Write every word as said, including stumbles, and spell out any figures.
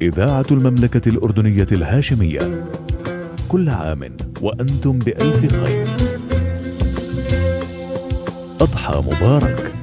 إذاعة المملكة الأردنية الهاشمية، كل عام وأنتم بألف خير. أضحى مبارك.